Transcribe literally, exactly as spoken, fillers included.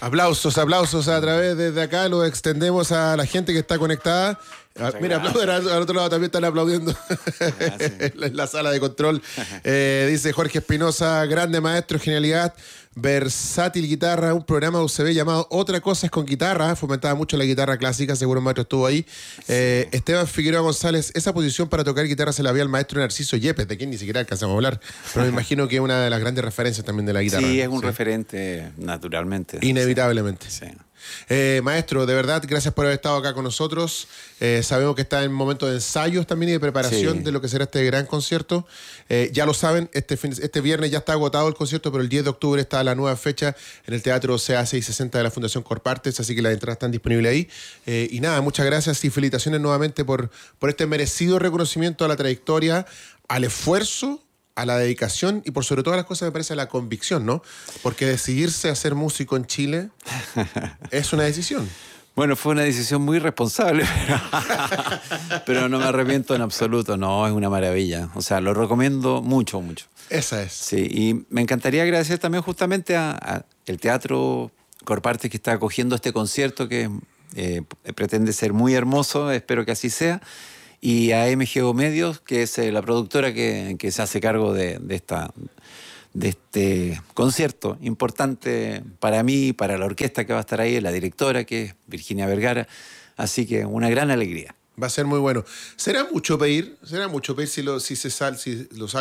Aplausos, aplausos a través desde acá, lo extendemos a la gente que está conectada. Ah, mira, aplauden al, al otro lado, también están aplaudiendo en la sala de control. Eh, dice Jorge Espinosa, grande maestro, genialidad, versátil guitarra, un programa U C B llamado Otra Cosa es con Guitarra, fomentaba mucho la guitarra clásica, seguro el maestro estuvo ahí. Eh, sí. Esteban Figueroa González, esa posición para tocar guitarra se la había al maestro Narciso Yepes, de quien ni siquiera alcanzamos a hablar, pero me imagino que es una de las grandes referencias también de la guitarra. Sí, es un sí. referente, naturalmente. Inevitablemente. Sí. Eh, maestro, de verdad, gracias por haber estado acá con nosotros. Eh, sabemos que está en momento de ensayos también y de preparación sí. de lo que será este gran concierto. Eh, ya lo saben, este, fin, este viernes ya está agotado el concierto, pero el diez de octubre está la nueva fecha en el Teatro C A seiscientos sesenta de la Fundación Corpartes, así que las entradas están disponibles ahí. Eh, y nada, muchas gracias y felicitaciones nuevamente por, por este merecido reconocimiento a la trayectoria, al esfuerzo, a la dedicación y por sobre todas las cosas me parece a la convicción, ¿no? Porque decidirse a ser músico en Chile es una decisión. Bueno, fue una decisión muy responsable, pero, pero no me arrepiento en absoluto, no, es una maravilla. O sea, lo recomiendo mucho, mucho. Esa es. Sí, y me encantaría agradecer también justamente al Teatro Corpartes que está acogiendo este concierto que eh, pretende ser muy hermoso, espero que así sea. Y a M G O Medios, que es la productora que, que se hace cargo de, de, esta, de este concierto importante para mí, para la orquesta que va a estar ahí, la directora, que es Virginia Vergara. Así que una gran alegría. Va a ser muy bueno. ¿Será mucho pedir? ¿Será mucho pedir si, lo, si se sal, si lo